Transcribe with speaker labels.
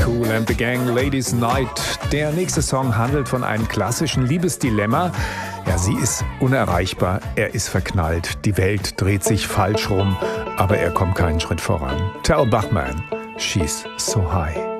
Speaker 1: Kool and the Gang, Ladies Night. Der nächste Song handelt von einem klassischen Liebesdilemma. Ja, sie ist unerreichbar, er ist verknallt, die Welt dreht sich falsch rum, aber er kommt keinen Schritt voran. Tal Bachman, She's So High.